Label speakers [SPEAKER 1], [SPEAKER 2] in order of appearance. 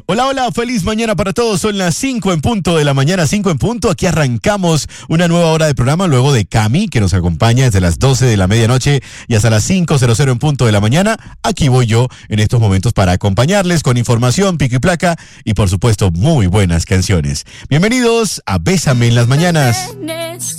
[SPEAKER 1] Hola, hola, feliz mañana para todos. Son las 5 en punto de la mañana, 5 en punto. Aquí arrancamos una nueva hora de programa luego de Cami, que nos acompaña desde las 12 de la medianoche y hasta las 5:00 en punto de la mañana. Aquí voy yo en estos momentos para acompañarles con información, pico y placa y por supuesto muy buenas canciones. Bienvenidos a Bésame en las mañanas.